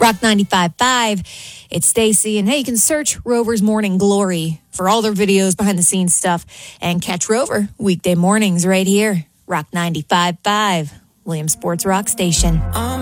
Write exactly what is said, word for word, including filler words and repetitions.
Rock ninety-five point five. It's Stacy, and hey, you can search Rover's Morning Glory for all their videos, behind the scenes stuff, and catch Rover weekday mornings right here. Rock ninety-five point five, Williams Sports Rock Station.